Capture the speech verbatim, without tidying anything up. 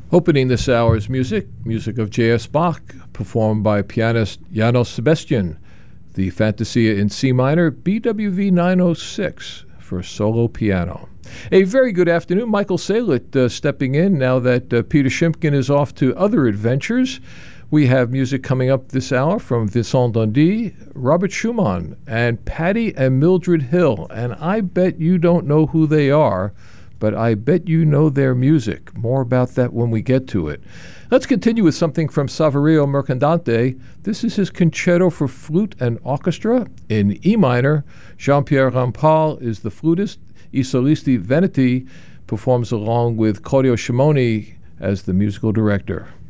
Opening this hour's music, music of J S. Bach, performed by pianist János Sebestyén, the Fantasia in C minor, B W V nine oh six for solo piano. A very good afternoon. Michael Saylett uh, stepping in now that uh, Peter Shimkin is off to other adventures. We have music coming up this hour from Vincent Dundee, Robert Schumann, and Patty and Mildred Hill. And I bet you don't know who they are, but I bet you know their music. More about that when we get to it. Let's continue with something from Saverio Mercadante. This is his concerto for flute and orchestra in E minor. Jean-Pierre Rampal is the flutist. I Solisti Veneti performs along with Claudio Scimoni as the musical director.